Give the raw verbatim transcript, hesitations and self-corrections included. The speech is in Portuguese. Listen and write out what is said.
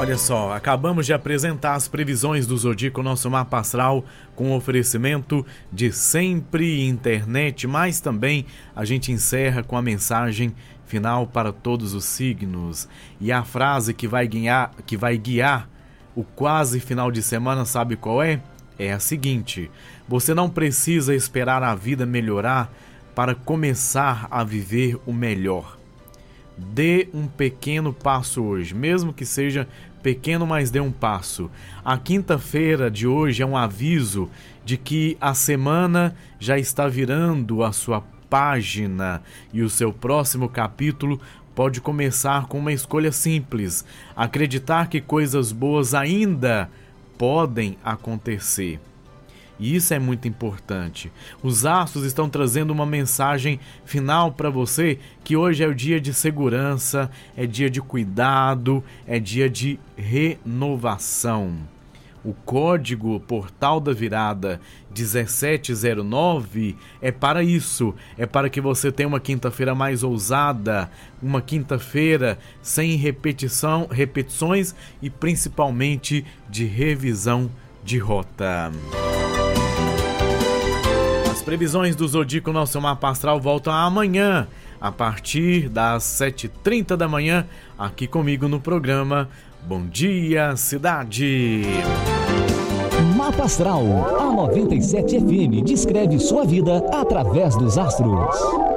Olha só, acabamos de apresentar as previsões do Zodíaco, nosso mapa astral, com oferecimento de Sempre Internet, mas também a gente encerra com a mensagem final para todos os signos. E a frase que vai guiar, que vai guiar o quase final de semana, sabe qual é? É a seguinte: você não precisa esperar a vida melhorar para começar a viver o melhor. Dê um pequeno passo hoje, mesmo que seja pequeno, mas dê um passo. A quinta-feira de hoje é um aviso de que a semana já está virando a sua página e o seu próximo capítulo pode começar com uma escolha simples: acreditar que coisas boas ainda podem acontecer. E isso é muito importante. Os astros estão trazendo uma mensagem final para você, que hoje é o dia de segurança, é dia de cuidado, é dia de renovação. O código Portal da Virada dezessete zero nove é para isso, é para que você tenha uma quinta-feira mais ousada, uma quinta-feira sem repetição, repetições e principalmente de revisão de rota. As previsões do Zodíaco, nosso mapa astral, voltam amanhã, a partir das sete e trinta da manhã, aqui comigo no programa Bom Dia Cidade. Mapa Astral, a noventa e sete F M descreve sua vida através dos astros.